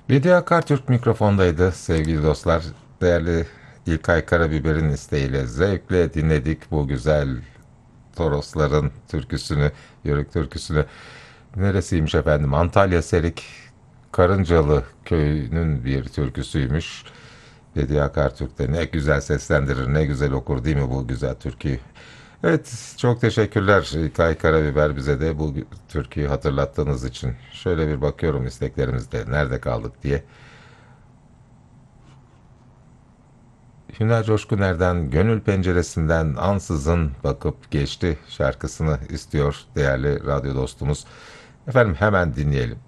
Lidya Akartürk mikrofondaydı sevgili dostlar. Değerli İlkay Karabiber'in isteğiyle zevkle dinledik bu güzel Torosların türküsünü, Yörük türküsünü. Neresiymiş efendim? Antalya Serik Karıncalı köyünün bir türküsüymüş. Lidya Akartürk de ne güzel seslendirir, ne güzel okur değil mi bu güzel türküyü? Evet, çok teşekkürler İlkay Karabiber bize de bu türküyü hatırlattığınız için. Şöyle bir bakıyorum isteklerimizde nerede kaldık diye. Hüner Coşkuner'den Gönül Penceresinden ansızın bakıp geçti şarkısını istiyor değerli radyo dostumuz. Efendim hemen dinleyelim.